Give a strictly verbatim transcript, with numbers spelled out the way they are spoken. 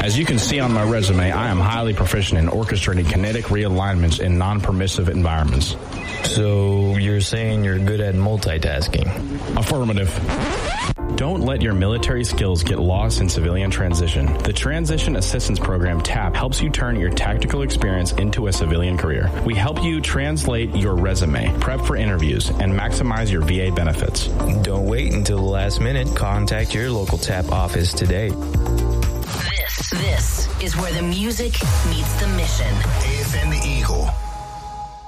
As you can see on my resume, I am highly proficient in orchestrating kinetic realignments in non-permissive environments. So you're saying you're good at multitasking? Affirmative. Don't let your military skills get lost in civilian transition. The Transition Assistance Program, TAP, helps you turn your tactical experience into a civilian career. We help you translate your resume, prep for interviews, and maximize your V A benefits. Don't wait until the last minute. Contact your local TAP office today. This, this is where the music meets the mission. A F N The Eagle.